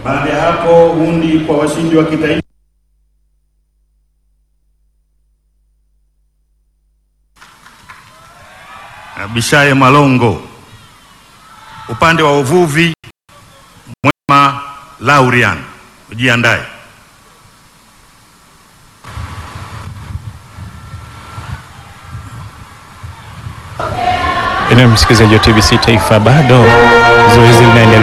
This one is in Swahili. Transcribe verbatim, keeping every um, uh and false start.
Baada ya hapo, hundi kwa washindi wa kitaifa. Bishaye Malongo, upande wa uvuvi Mwema Laurian, ujiandae. Ina msikilizaji wa T B C Taifa, bado zoezi linaendelea.